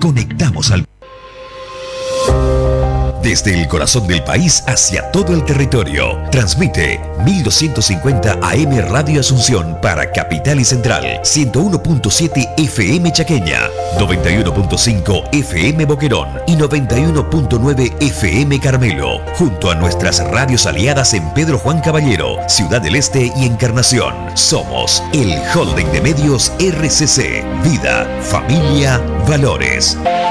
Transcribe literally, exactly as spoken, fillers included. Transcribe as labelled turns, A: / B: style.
A: Conectamos al Desde el corazón del país hacia todo el territorio. Transmite mil doscientos cincuenta A M Radio Asunción para Capital y Central, ciento uno punto siete F M Chaqueña, noventa y uno punto cinco F M Boquerón y noventa y uno punto nueve F M Carmelo, junto a nuestras radios aliadas en Pedro Juan Caballero, Ciudad del Este y Encarnación. Somos el Holding de Medios R C C. Vida, familia, valores.